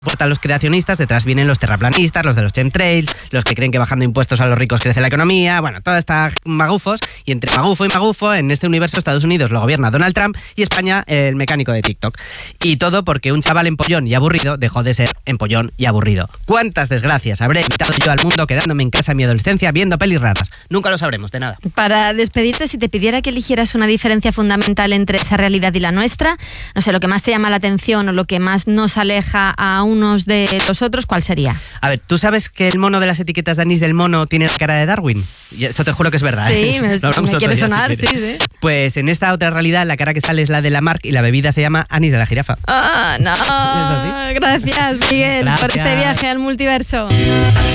Portan los creacionistas, detrás vienen los terraplanistas, los de los chemtrails, los que creen que bajando impuestos a los ricos crece la economía, bueno, toda esta magufos, y entre magufo y magufo, en este universo Estados Unidos lo gobierna Donald Trump y España el mecánico de TikTok. Y todo porque un chaval empollón y aburrido dejó de ser empollón y aburrido. ¿Cuántas desgracias habré evitado yo al mundo quedándome en casa en mi adolescencia viendo pelis raras? Nunca lo sabremos, de nada. Para despedirte, si te pidiera que eligieras una diferencia fundamental entre esa realidad y la nuestra, no sé, lo que más te llama la atención o lo que más nos aleja a unos de los otros, ¿cuál sería? A ver, ¿tú sabes que el mono de las etiquetas de anís del mono tiene la cara de Darwin? Y esto te juro que es verdad. Sí, me quiere sonar, si sí. Pues en esta otra realidad la cara que sale es la de la Marc y la bebida se llama anís de la jirafa. Ah, no. ¿Es así? Gracias, Miguel, por este viaje al multiverso.